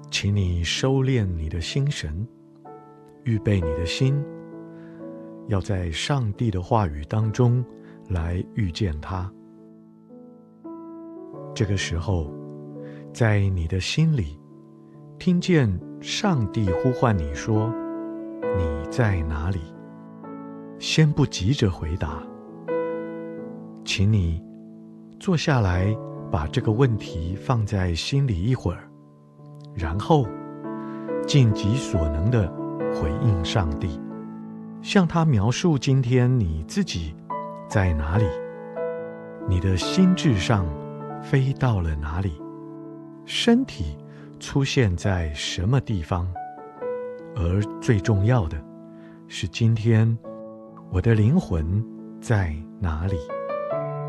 请你收敛你的心神，预备你的心，要在上帝的话语当中来遇见他。这个时候，在你的心里听见上帝呼唤你说：你在哪里？先不急着回答，请你坐下来，把这个问题放在心里一会儿，然后尽己所能地回应上帝，向他描述今天你自己在哪里，你的心智上飞到了哪里，身体出现在什么地方，而最重要的是今天我的灵魂在哪里。